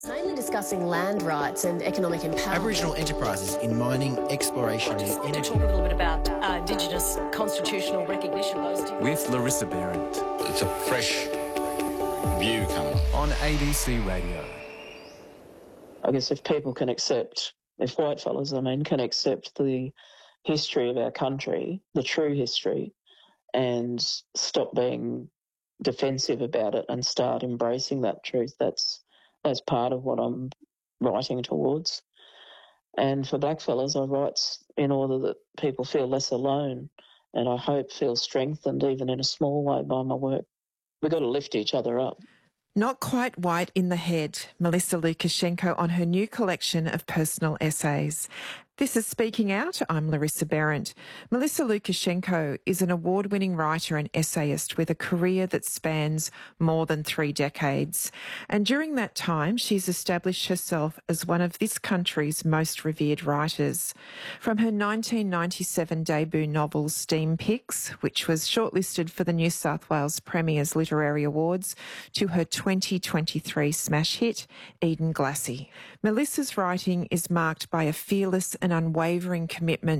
Mainly discussing land rights and economic empowerment. Aboriginal enterprises in mining, exploration and To energy. talk a little bit about Indigenous constitutional recognition. With Larissa Behrendt. It's a fresh view coming on ABC Radio. I guess if people can accept, if whitefellas, can accept the history of our country, the true history, and stop being defensive about it and start embracing that truth, that's part of what I'm writing towards. And for blackfellas, I write in order that people feel less alone and I hope feel strengthened even in a small way by my work. We've got to lift each other up. Not quite white in the head, Melissa Lukashenko on her new collection of personal essays. This is Speaking Out. I'm Larissa Behrendt. Melissa Lukashenko is an award-winning writer and essayist with a career that spans more than 3 decades. And during that time, she's established herself as one of this country's most revered writers. From her 1997 debut novel Steam Picks, which was shortlisted for the New South Wales Premier's Literary Awards, to her 2023 smash hit, Eden Glassy. Melissa's writing is marked by a fearless and unwavering commitment